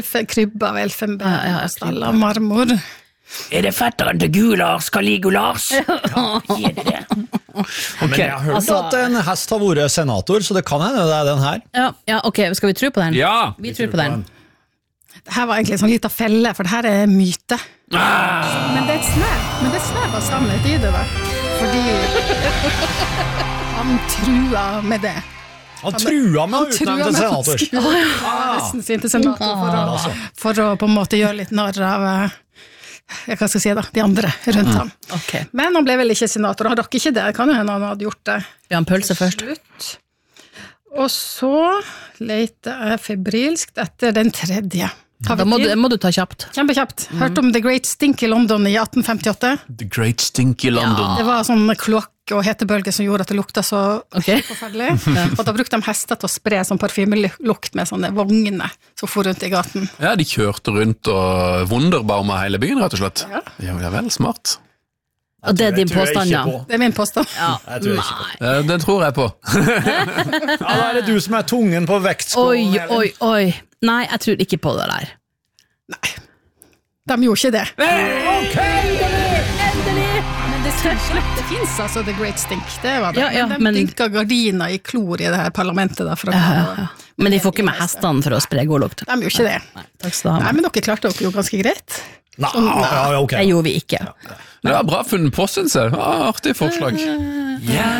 krybba av elfenben, stall av marmor. Det fetteren til Gulars, Caligulars? Ja, gir det. Men jeg har hørt at en hest har vært senator, så det kan hende det den her. Ja, ok, skal vi tro på den? Ja! Vi tror på den. Det her var egentlig en sånn liten felle, for det her myte. Men det er et snev av sannhet i det da. Fordi han trua med det. Han trua med å utnevne til senator. Nesten sin til senator for å på en måte gjøre litt narr av hva skal jeg si da, de andre rundt ham. Okay. Men han ble vel ikke senator, han rakk ikke det, kan jo hende han hadde gjort det. Vi har en pølse først. Og så leter jeg febrilskt etter den tredje. Da må du ta kjapt. Kjempekjapt. Hørte om The Great Stink i London i 1858? The Great Stink i London. Det var sånn kloakk og hetebølge som gjorde at det lukta så forferdelig. Og da brukte de hester til å spre sånn parfymelukt med sånne vogner som for rundt i gaten. Ja, de kjørte rundt og wunderbauma hele byen, rett og slett. Ja, vel, smart. Og det din påstand, ja? Det min påstand. Ja. Jeg tror ikke på. Den tror jeg på. Ja, da det du som tungen på vektskålen. Oi. Nei, jeg tror ikke på det der. Nei, de gjorde ikke det. Endelig! Men det finnes altså The Great Stink, det var det. Ja, de dynka gardiner i klor i det her parlamentet da. Men de får ikke med hestene for å spre god lukt. De gjorde ikke det. Nei, takk skal du ha. Nei, men dere klarte dere jo ganske greit. Nei, ok. Det gjorde vi ikke. Det var bra funnet på, synes jeg. Artig forslag.